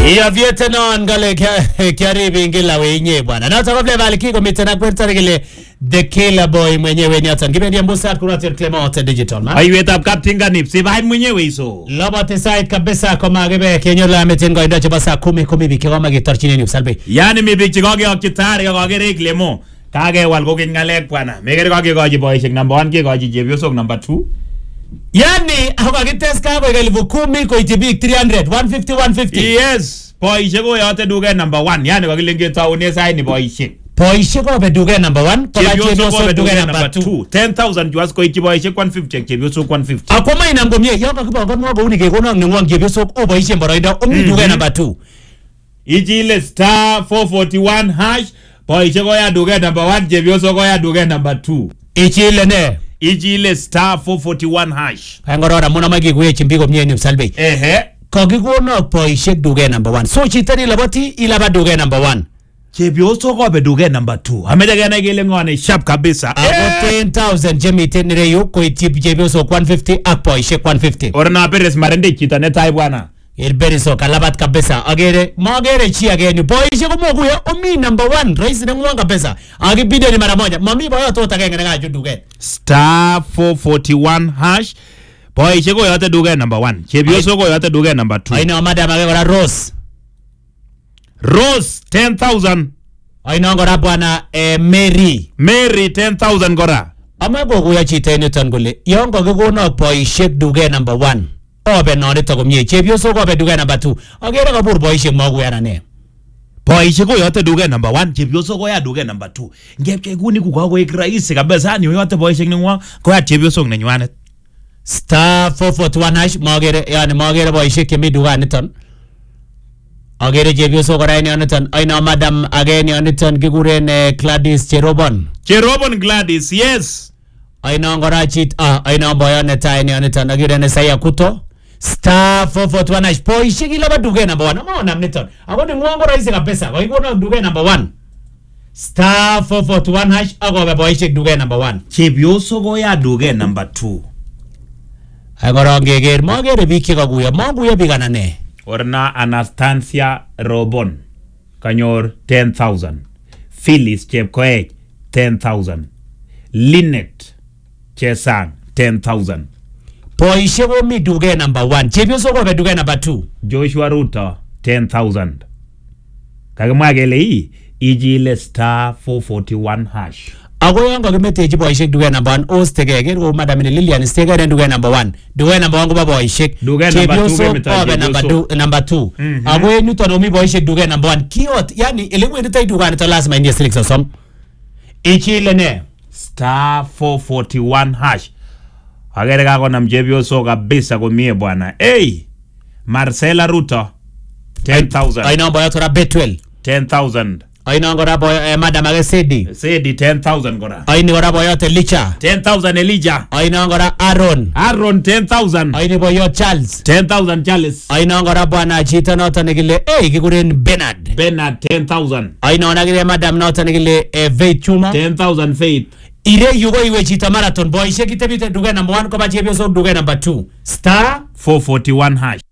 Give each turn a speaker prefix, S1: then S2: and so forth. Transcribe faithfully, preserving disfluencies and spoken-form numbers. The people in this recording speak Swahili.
S1: Ya viete non gale kiaribi ngila wenye bwana. Na utakoble baliki komitana kwerta gile the killer boy mwenyewe ni atan. Kibendi ambusa kurati Clement digital man.
S2: Aiwet ab kaptinga nipsi bai mwenyewe iso.
S1: Lobote side kabisa koma gebe kenyo la metengo indache basa kumi kumi biki kama gitarchini ni usalbe.
S2: Yani mi biki goge okitari goge Clement. Kage wal goge ngalek bwana. Megere goge goge boyshek number one ke goge Chepyosok number two.
S1: Yani haka kiteska kwa elfu kumi kwa itibik three hundred one fifty one fifty.
S2: Yes. Boyshek ko yote duge number one. Yani kakilenge taune sai ni boyshek.
S1: Boyshek ko be duge number one. Kwa Chepyosok duge number two.
S2: ten thousand juas ko iti boyshek one fifty. Chepyosok one fifty.
S1: Akoma inangomye. Yonka kipa kwa kwa unike kono ngwang Chepyosok o boyshek mbaraida. Omi duge number two.
S2: Ijile star four forty-one hash. Boyshek ko ya duge number one. Chepyosok ko ya duge number two.
S1: Ichile ne.
S2: Ijile star four forty-one hash.
S1: Ngorora muna magi kuye chimbiko mnye msalbe.
S2: Ehe.
S1: Kogikono boyshek duge number one. So chitani labati ilaba duge number one.
S2: Chepyosok ko be duge number two. Amede gana gile ngone sharp kabisa.
S1: Ako ten thousand jemi tenire yu ko itip Chepyosok one fifty ak boyshek one fifty.
S2: Orna peres marende chita netai bwana.
S1: Ilberi so kalabat kabisa. Agere magere chi ageni boyshek ko moguya omi number one. Raisi na mwanga pesa. Agi bide ni mara moja. Mami boyo to takenge nga ju duge.
S2: Star four forty-one hash. Boyshek ko yote duge number one. Chepyosok ko yote duge number two.
S1: Aina madam agora Rose.
S2: Rose ten thousand.
S1: Aina ngora bwana eh, Mary.
S2: Mary ten thousand gora.
S1: Ama gogo ya chita ino tangule. Yongo gogo boyshek duge number one. Obe noni toko mye. Chepyosok obe duge number two. Agere kapur boyshek magu ya nane.
S2: Boyshek ko yote duge number one. Chepyosok ko ya duge number two. Ngepke kuni kukago ikraisi kabisa. Ni yote boyshek ningwa. Ko ya Chepyosok ninywanet.
S1: Star four forty-one hash. Magere yani magere boyshek kemi duga niton. Agere Chepyosok kora ini oniton. Aina madam ageni oniton kikuren eh, Gladys Cherobon.
S2: Cherobon Gladys, yes.
S1: Aina ngora chit ah aina boyo neta ini oniton. Agire ne saya kuto. Star four forty-one hash. Boyshek ilaba duge number one. Ama onam niton. Ako ni ngwango raisi kapesa. Kwa ikono duge number one. Star four forty-one hash. Ako be boyshek duge number one.
S2: Chepyosok ko ya duge number two.
S1: Agora ngeger magere biki kaguya. Maguya bigana ne.
S2: Orna Anastasia Robon kanyor ten thousand. Phyllis Chepkoech ten thousand. Lynette Chesang ten thousand.
S1: Boyshek ko mi duge number one. Chepyosok ko be duge number two.
S2: Joshua Ruto ten thousand. Kagama gele hii ijile star four forty-one hash.
S1: Ako yongo kimeteji boyshek duge number one. Ostege gero madam ni Lilian stege den duge number one. Duge number one ko ba boyshek.
S2: Duge number two
S1: Chepyosok obe number two number two.
S2: Mm-hmm.
S1: Ako yenu tono mi boyshek duge number one. Kiot yani elewe nitai duge nito lazima india select som. Ichile ne
S2: Star four forty-one hash. Agere kako na Chepyosok kabisa kumie bwana. Hey, Marcela Ruto ten thousand.
S1: Aina boyo tora Betwell
S2: ten thousand.
S1: Aina ngora boyo eh, madam age Sedi.
S2: Sedi ten thousand gora.
S1: Aina ngora boyo te Licha.
S2: ten thousand Elijah.
S1: Aina ngora Aaron.
S2: Aaron ten thousand.
S1: Aina boyo Charles.
S2: ten thousand Charles.
S1: Aina ngora bwana chita nota nigile eh kikuren Bernard.
S2: Bernard ten thousand.
S1: Aina onagile madam nota nigile eh, Faith Chuma.
S2: ten thousand Faith.
S1: Ire yugo iwe chita marathon boyshek itebite duge number one ko ba Chepyosok duge number two. Star
S2: four forty-one hash.